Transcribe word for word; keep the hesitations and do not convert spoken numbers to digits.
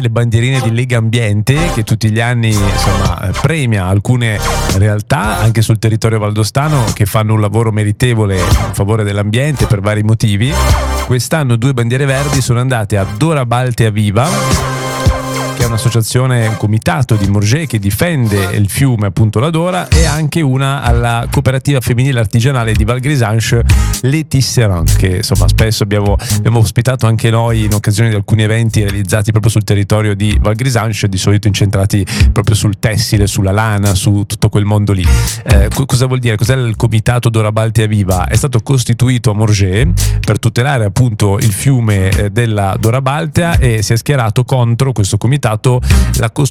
le bandierine di Lega Ambiente, che tutti gli anni insomma premia alcune realtà anche sul territorio valdostano che fanno un lavoro meritevole in favore dell'ambiente per vari motivi. Quest'anno due bandiere verdi sono andate a Dora Baltea Viva, che è un'associazione, un comitato di Morges che difende il fiume, appunto la Dora, e anche una alla cooperativa femminile artigianale di Val Grisanche, Les Tisserands, che insomma spesso abbiamo, abbiamo ospitato anche noi in occasione di alcuni eventi realizzati proprio sul territorio di Val Grisanche, di solito incentrati proprio sul tessile, sulla lana, su tutto quel mondo lì. Eh, cosa vuol dire? Cos'è il comitato Dora Baltea Viva? È stato costituito a Morges per tutelare appunto il fiume eh, della Dora Baltea, e si è schierato contro questo comitato la costruzione